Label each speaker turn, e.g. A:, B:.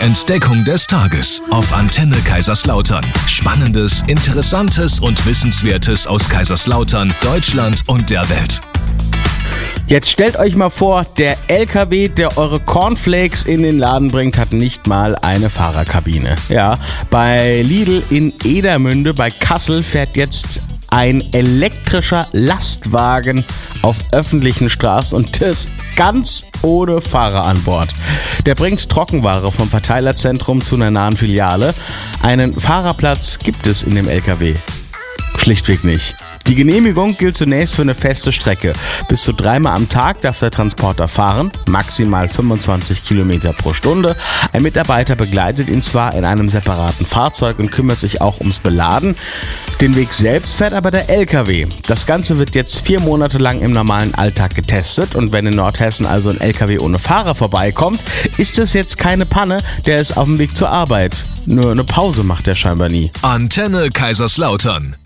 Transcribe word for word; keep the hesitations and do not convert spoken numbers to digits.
A: Entdeckung des Tages auf Antenne Kaiserslautern. Spannendes, Interessantes und Wissenswertes aus Kaiserslautern, Deutschland und der Welt.
B: Jetzt stellt euch mal vor, der L K W, der eure Cornflakes in den Laden bringt, hat nicht mal eine Fahrerkabine. Ja, bei Lidl in Edermünde bei Kassel fährt jetzt ein elektrischer Lastwagen auf öffentlichen Straßen und das ganz ohne Fahrer an Bord. Der bringt Trockenware vom Verteilerzentrum zu einer nahen Filiale. Einen Fahrerplatz gibt es in dem L K W schlichtweg nicht. Die Genehmigung gilt zunächst für eine feste Strecke. Bis zu dreimal am Tag darf der Transporter fahren, maximal fünfundzwanzig Kilometer pro Stunde. Ein Mitarbeiter begleitet ihn zwar in einem separaten Fahrzeug und kümmert sich auch ums Beladen. Den Weg selbst fährt aber der L K W. Das Ganze wird jetzt vier Monate lang im normalen Alltag getestet und wenn in Nordhessen also ein L K W ohne Fahrer vorbeikommt, ist das jetzt keine Panne, der ist auf dem Weg zur Arbeit. Nur eine Pause macht er scheinbar nie.
A: Antenne Kaiserslautern.